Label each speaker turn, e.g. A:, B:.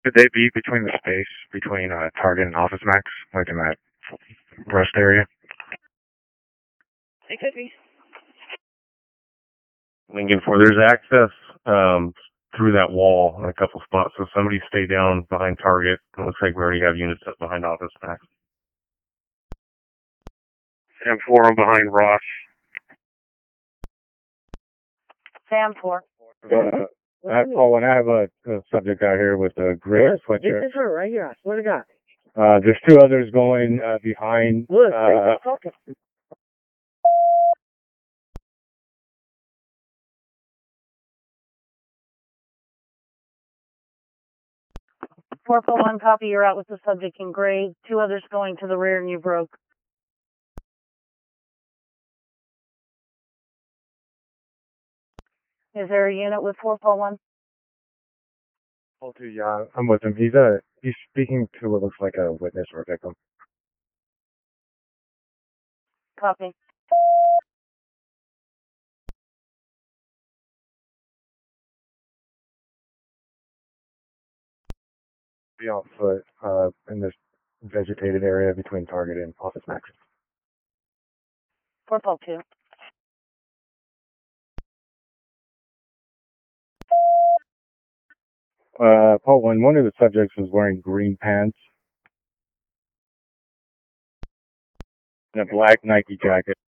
A: Could they be between the space between Target and Office Max, like in that rest area?
B: They could be.
A: Lincoln, for there's access through that wall in a couple spots. So somebody stay down behind Target. It looks like we already have units up behind Office Max. And 4 behind Ross.
B: Sam 4.
A: When I have a subject out here with a gray sweatshirt.
B: This is her right here. I swear to God.
A: There's 2 others going behind.
B: Look, talking. Corporal 1, copy. You're out with the subject in gray. 2 others going to the rear, and you broke. Is there a unit with 441?
A: Oh, dude, yeah, I'm with him. He's speaking to what looks like a witness or a victim.
B: Copy.
A: Be on foot in this vegetated area between Target and Office Max.
B: Corporal 2.
A: Paul 1, one of the subjects was wearing green pants and a black Nike jacket.